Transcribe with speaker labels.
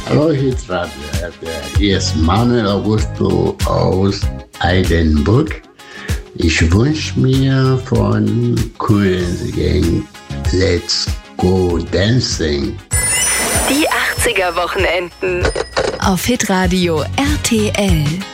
Speaker 1: Hallo Hitradio, hier ist Manuel Augusto aus Eidenbrück. Ich wünsche mir von Cool in the Gang Let's Go Dancing.
Speaker 2: Die 80er Wochenenden
Speaker 3: auf Hitradio RTL.